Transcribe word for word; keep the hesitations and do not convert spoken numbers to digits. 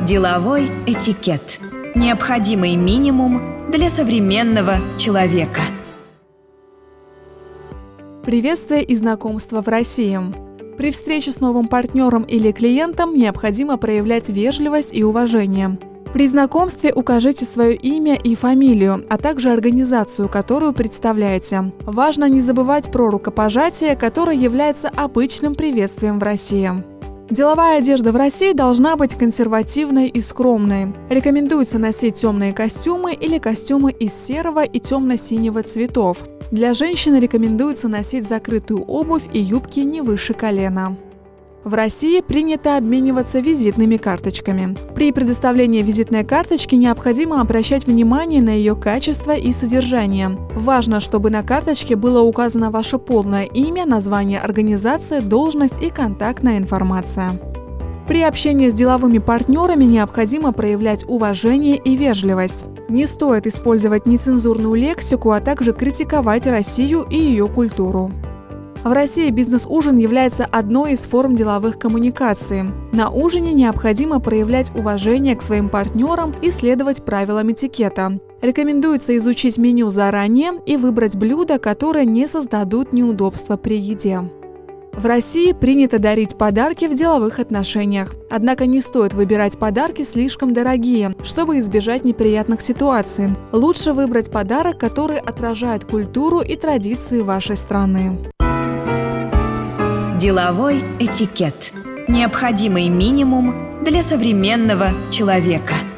Деловой этикет. Необходимый минимум для современного человека. Приветствие и знакомство в России. При встрече с новым партнером или клиентом необходимо проявлять вежливость и уважение. При знакомстве укажите свое имя и фамилию, а также организацию, которую представляете. Важно не забывать про рукопожатие, которое является обычным приветствием в России. Деловая одежда в России должна быть консервативной и скромной. Рекомендуется носить темные костюмы или костюмы из серого и темно-синего цветов. Для женщин рекомендуется носить закрытую обувь и юбки не выше колена. В России принято обмениваться визитными карточками. При предоставлении визитной карточки необходимо обращать внимание на ее качество и содержание. Важно, чтобы на карточке было указано ваше полное имя, название организации, должность и контактная информация. При общении с деловыми партнерами необходимо проявлять уважение и вежливость. Не стоит использовать нецензурную лексику, а также критиковать Россию и ее культуру. В России бизнес-ужин является одной из форм деловых коммуникаций. На ужине необходимо проявлять уважение к своим партнерам и следовать правилам этикета. Рекомендуется изучить меню заранее и выбрать блюда, которые не создадут неудобства при еде. В России принято дарить подарки в деловых отношениях. Однако не стоит выбирать подарки слишком дорогие, чтобы избежать неприятных ситуаций. Лучше выбрать подарок, который отражает культуру и традиции вашей страны. Деловой этикет. Необходимый минимум для современного человека.